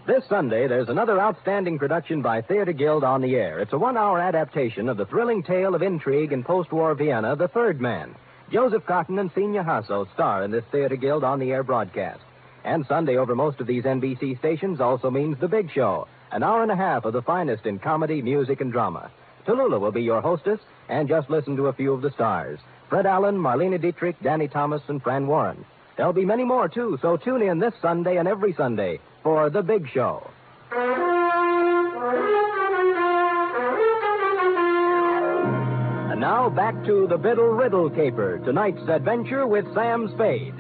This Sunday, there's another outstanding production by Theater Guild on the air. It's a one-hour adaptation of the thrilling tale of intrigue in post-war Vienna, The Third Man. Joseph Cotton and Senior Hasso star in this Theater Guild on the air broadcast. And Sunday over most of these NBC stations also means The Big Show, an hour and a half of the finest in comedy, music, and drama. Tallulah will be your hostess, and just listen to a few of the stars. Fred Allen, Marlene Dietrich, Danny Thomas, and Fran Warren. There'll be many more, too, so tune in this Sunday and every Sunday for The Big Show. And now back to the Biddle Riddle Caper, tonight's adventure with Sam Spade.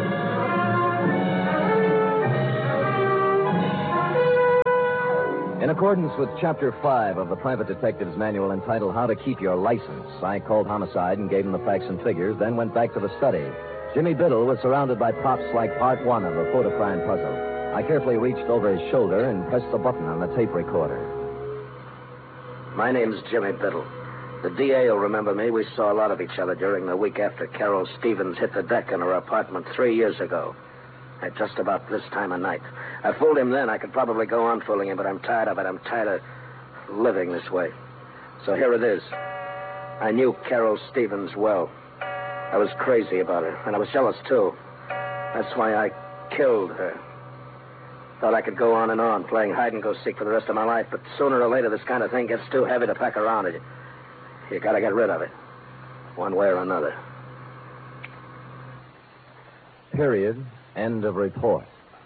In accordance with Chapter 5 of the Private Detective's Manual entitled How to Keep Your License, I called Homicide and gave him the facts and figures, then went back to the study. Jimmy Biddle was surrounded by props like Part 1 of the photo crime puzzle. I carefully reached over his shoulder and pressed the button on the tape recorder. My name's Jimmy Biddle. The DA will remember me. We saw a lot of each other during the week after Carol Stevens hit the deck in her apartment 3 years ago. At just about this time of night. I fooled him then. I could probably go on fooling him, but I'm tired of it. I'm tired of living this way. So here it is. I knew Carol Stevens well. I was crazy about her, and I was jealous, too. That's why I killed her. Thought I could go on and on, playing hide-and-go-seek for the rest of my life, but sooner or later this kind of thing gets too heavy to pack around. You gotta get rid of it, one way or another. Period. End of report.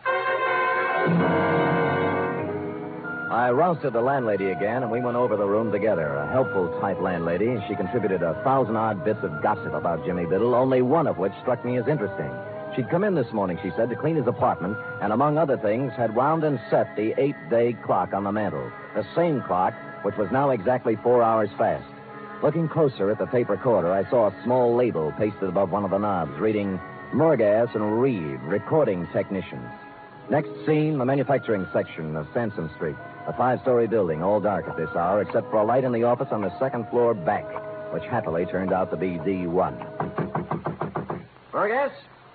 I rousted the landlady again, and we went over the room together. A helpful type landlady. She contributed 1,000-odd bits of gossip about Jimmy Biddle, only one of which struck me as interesting. She'd come in this morning, she said, to clean his apartment, and among other things, had wound and set the 8-day clock on the mantel. The same clock, which was now exactly 4 hours fast. Looking closer at the tape recorder, I saw a small label pasted above one of the knobs, reading Murgas and Reed, recording technicians. Next scene, the manufacturing section of Sansom Street. A 5-story building, all dark at this hour, except for a light in the office on the second floor back, which happily turned out to be D1. Murgas?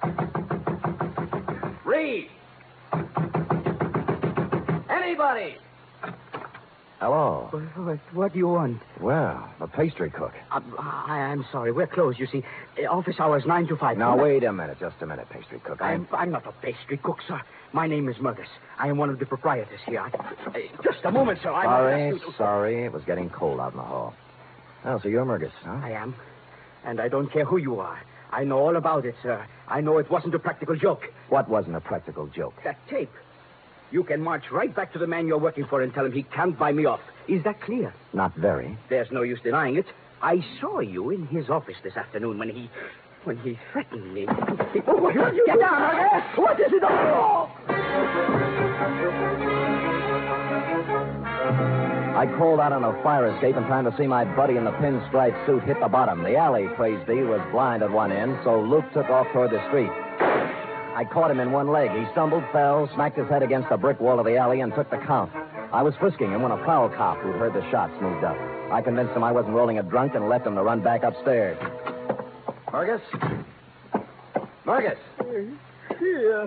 Reed! Anybody! Hello. What do you want? Well, the pastry cook. I'm sorry. We're closed, you see. Office hours 9 to 5. Now, wait a minute. Just a minute, pastry cook. I'm not a pastry cook, sir. My name is Murgas. I am one of the proprietors here. Just a moment, sir. Sorry. It was getting cold out in the hall. Oh, so you're Murgas, huh? I am. And I don't care who you are. I know all about it, sir. I know it wasn't a practical joke. What wasn't a practical joke? That tape. You can march right back to the man you're working for and tell him he can't buy me off. Is that clear? Not very. There's no use denying it. I saw you in his office this afternoon when he threatened me. Get down, Murgas! What is it all? I crawled out on a fire escape in time to see my buddy in the pinstripe suit hit the bottom. The alley, praise be, was blind at one end, so Luke took off toward the street. I caught him in one leg. He stumbled, fell, smacked his head against the brick wall of the alley, and took the count. I was frisking him when a prowl cop who'd heard the shots moved up. I convinced him I wasn't rolling a drunk and left him to run back upstairs. Murgas? Murgas? Here.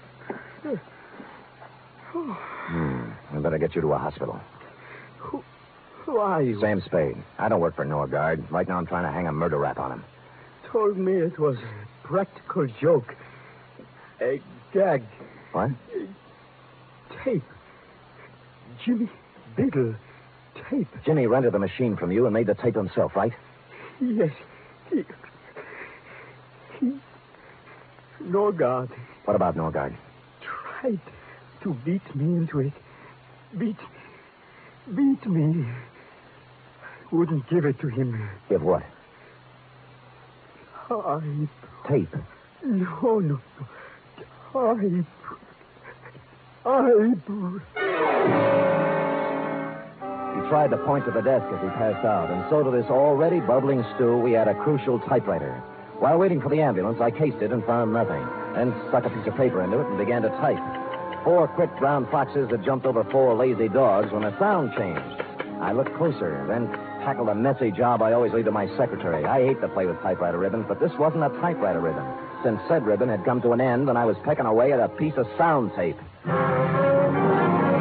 We better get you to a hospital. Who are you? Sam Spade. I don't work for Norgard. Right now I'm trying to hang a murder rap on him. Told me it was a practical joke. A gag. What? Tape. Jimmy Biddle. Tape. Jimmy rented the machine from you and made the tape himself, right? Yes. He... Norgard. What about Norgard? Tried to beat me into it. Beat me. Wouldn't give it to him. Give what? Tape. No. He tried to point to the desk as he passed out, and so to this already bubbling stew, we had a crucial typewriter. While waiting for the ambulance, I cased it and found nothing, then stuck a piece of paper into it and began to type. 4 quick brown foxes had jumped over 4 lazy dogs when the sound changed. I looked closer, then tackled a messy job I always leave to my secretary. I hate to play with typewriter ribbons, but this wasn't a typewriter ribbon, since said ribbon had come to an end and I was pecking away at a piece of sound tape.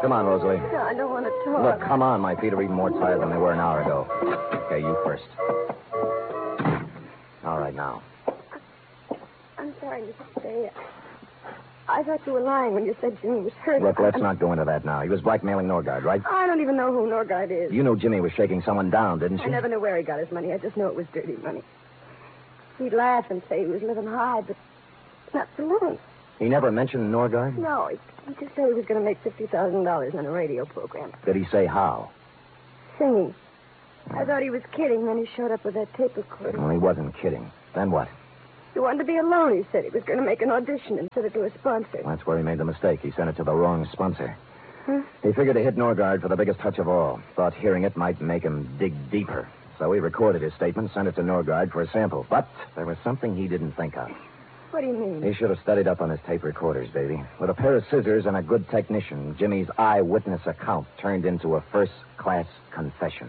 Come on, Rosalie. No, I don't want to talk. Look, come on. My feet are even more tired than they were an hour ago. Okay, you first. All right, now. I'm sorry, Mr. Spade. I thought you were lying when you said Jimmy was hurt. Look, let's not go into that now. He was blackmailing Norgard, right? I don't even know who Norgard is. You knew Jimmy was shaking someone down, didn't you? I never knew where he got his money. I just know it was dirty money. He'd laugh and say he was living high, but not for long. He never mentioned Norgard? No, he just said he was going to make $50,000 on a radio program. Did he say how? Singing. I thought he was kidding, then he showed up with that tape recorder. Well, he wasn't kidding. Then what? He wanted to be alone, he said. He was going to make an audition and send it to a sponsor. That's where he made the mistake. He sent it to the wrong sponsor. Huh? He figured to hit Norgard for the biggest touch of all. Thought hearing it might make him dig deeper. So he recorded his statement, sent it to Norgard for a sample. But there was something he didn't think of. What do you mean? He should have studied up on his tape recorders, Davy. With a pair of scissors and a good technician, Jimmy's eyewitness account turned into a first-class confession.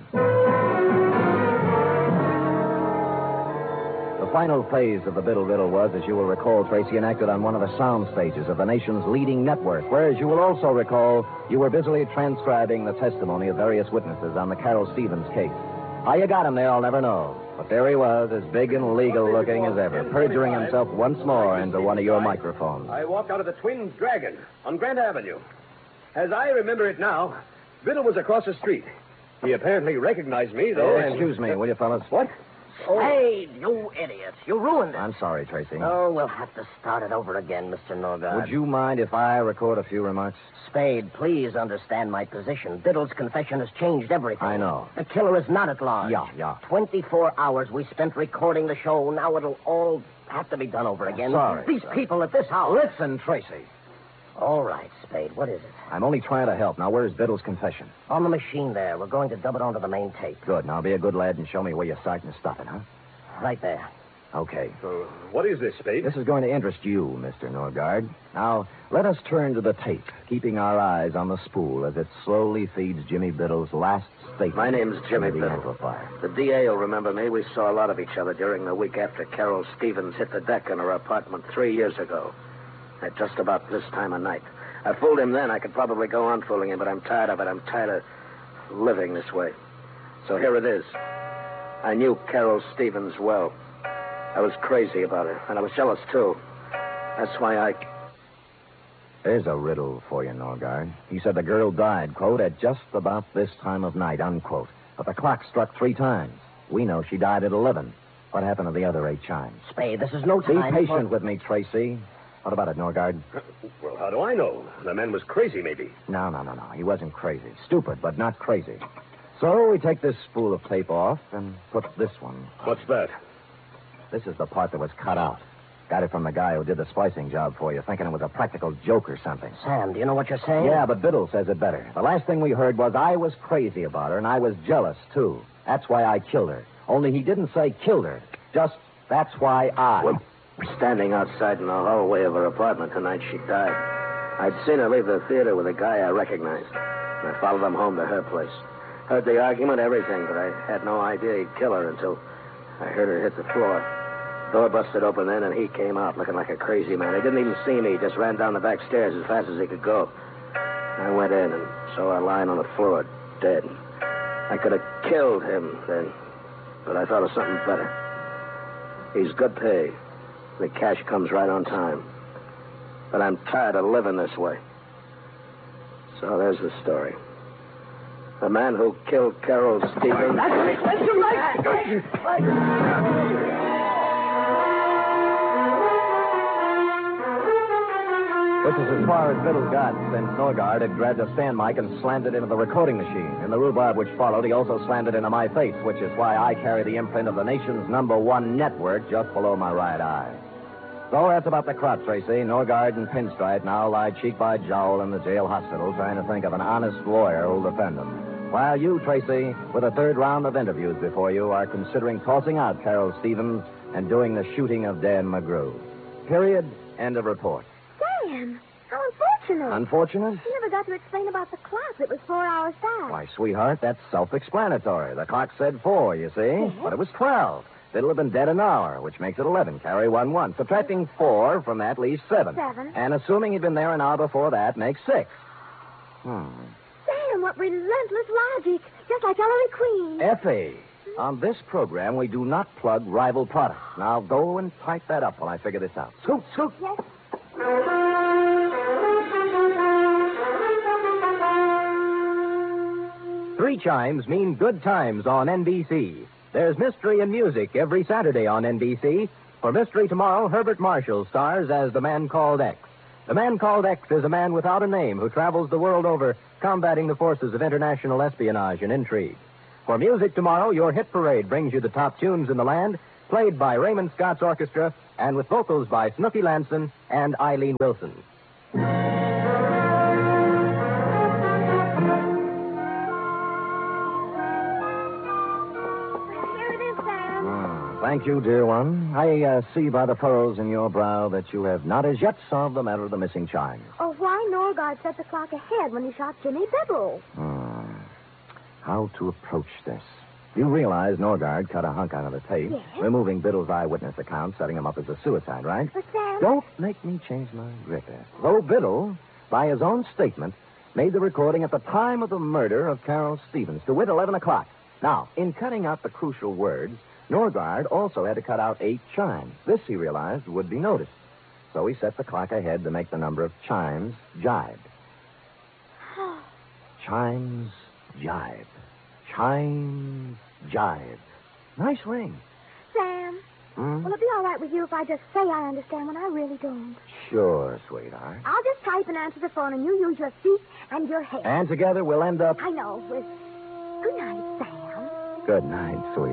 The final phase of the Biddle Riddle was, as you will recall, Tracy, enacted on one of the sound stages of the nation's leading network, where, as you will also recall, you were busily transcribing the testimony of various witnesses on the Carol Stevens case. How you got him there, I'll never know. But there he was, as big and legal-looking as ever, perjuring himself once more into one of your microphones. I walked out of the Twin Dragon on Grant Avenue. As I remember it now, Biddle was across the street. He apparently recognized me, though. Excuse me, will you, fellas? What? Oh. Hey, you idiots. You ruined it. I'm sorry, Tracy. Oh, we'll have to start it over again, Mr. Norgard. Would you mind if I record a few remarks? Spade, please understand my position. Biddle's confession has changed everything. I know. The killer is not at large. Yeah. 24 hours we spent recording the show. Now it'll all have to be done over again. Sorry, These sir. people at this house. Listen, Tracy. All right, Spade. What is it? I'm only trying to help. Now, where's Biddle's confession? On the machine there. We're going to dub it onto the main tape. Good. Now, be a good lad and show me where you're starting to stop it, huh? Right there. Okay. What is this, Spade? This is going to interest you, Mr. Norgard. Now, let us turn to the tape, keeping our eyes on the spool as it slowly feeds Jimmy Biddle's last statement. My name's Jimmy into the Biddle. amplifier. The DA will remember me. We saw a lot of each other during the week after Carol Stevens hit the deck in her apartment 3 years ago. At just about this time of night. I fooled him then. I could probably go on fooling him, but I'm tired of it. I'm tired of living this way. So here it is. I knew Carol Stevens well. I was crazy about her, and I was jealous, too. That's why There's a riddle for you, Norgard. He said the girl died, quote, at just about this time of night, unquote. But the clock struck 3 times. We know she died at 11. What happened to the other 8 chimes? Spade, this is no Be time. patient with me, Tracy. What about it, Norgard? Well, how do I know? The man was crazy, maybe. No. He wasn't crazy. Stupid, but not crazy. So we take this spool of tape off and put this one. What's that? This is the part that was cut out. Got it from the guy who did the splicing job for you, thinking it was a practical joke or something. Sam, do you know what you're saying? Yeah, but Biddle says it better. The last thing we heard was I was crazy about her, and I was jealous, too. That's why I killed her. Only he didn't say killed her. Just, that's why I... Well, standing outside in the hallway of her apartment the night she died. I'd seen her leave the theater with a guy I recognized. And I followed him home to her place. Heard the argument, everything, but I had no idea he'd kill her until I heard her hit the floor. Door busted open then, and he came out looking like a crazy man. He didn't even see me. He just ran down the back stairs as fast as he could go. I went in and saw her lying on the floor, dead. I could have killed him then, but I thought of something better. He's good pay. The cash comes right on time. But I'm tired of living this way. So there's the story. The man who killed Carol Stevens. That's you're right. This is as far as Biddle got, since Norgard had grabbed a stand mic and slammed it into the recording machine. In the rhubarb which followed, he also slammed it into my face, which is why I carry the imprint of the nation's #1 network just below my right eye. So that's about the crop, Tracy. Norgard and Pinstripe now lie cheek by jowl in the jail hospital trying to think of an honest lawyer who'll defend them. While you, Tracy, with a 3rd round of interviews before you, are considering tossing out Carol Stevens and doing the shooting of Dan McGrew. Period. End of report. Sam, how unfortunate. Unfortunate? You never got to explain about the clock. It was 4 hours back. Why, sweetheart, that's self-explanatory. The clock said 4, you see? But it was 12. Biddle have been dead an hour, which makes it 11. Carry 1. Subtracting 4 from that leaves 7. 7. And assuming he'd been there an hour before that makes 6. Sam, what relentless logic. Just like Ellery Queen. Effie, on this program, we do not plug rival products. Now go and type that up while I figure this out. Scoot, scoot. Yes. 3 chimes mean good times on NBC. There's mystery and music every Saturday on NBC. For Mystery Tomorrow, Herbert Marshall stars as the Man Called X. The Man Called X is a man without a name who travels the world over combating the forces of international espionage and intrigue. For Music Tomorrow, your hit parade brings you the top tunes in the land, played by Raymond Scott's orchestra and with vocals by Snooky Lanson and Eileen Wilson. Here it is, Sam. Thank you, dear one. I see by the furrows in your brow that you have not as yet solved the matter of the missing chimes. Oh, why Norgard set the clock ahead when he shot Jimmy Biddle? How to approach this? You realize Norgard cut a hunk out of the tape, Yes. removing Biddle's eyewitness account, setting him up as a suicide, right? But, Sam... Don't make me change my grip, Ethel. Though Biddle, by his own statement, made the recording at the time of the murder of Carol Stevens, to wit 11 o'clock. Now, in cutting out the crucial words, Norgard also had to cut out 8 chimes. This, he realized, would be noticed. So he set the clock ahead to make the number of chimes jibe. Chimes jibe. Chimes jibe. Nice ring. Sam, will it be all right with you if I just say I understand when I really don't? Sure, sweetheart. I'll just type and answer the phone, and you use your feet and your head. And together we'll end up... I know. With... Good night, Sam. Good night, sweetheart.